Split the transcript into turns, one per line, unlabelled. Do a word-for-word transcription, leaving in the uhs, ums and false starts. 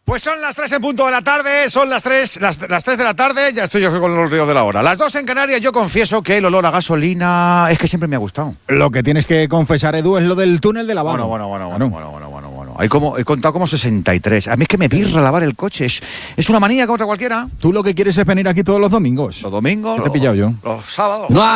Pues son las tres en punto de la tarde, son las tres, las, las tres de la tarde, ya estoy yo con el río de la hora. Las dos en Canarias, yo confieso que el olor a gasolina es que siempre me ha gustado.
Lo que tienes que confesar, Edu, es lo del túnel de lavado.
Bueno, bueno, bueno, bueno, bueno, bueno, bueno, bueno. Hay como, he contado como sesenta y tres. A mí es que me pirra lavar el coche, es, es una manía como otra cualquiera.
Tú lo que quieres es venir aquí todos los domingos.
Los domingos,
¿Qué te he pillado yo?
Los sábados.
No